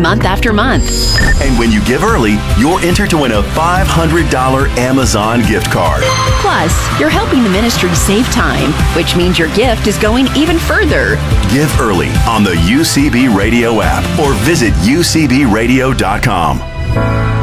month after month. And when you give early, you're entered to win a $500 Amazon gift card. Plus, you're helping the ministry save time, which means your gift is going even further. Give early on the UCB Radio app or visit ucbradio.com.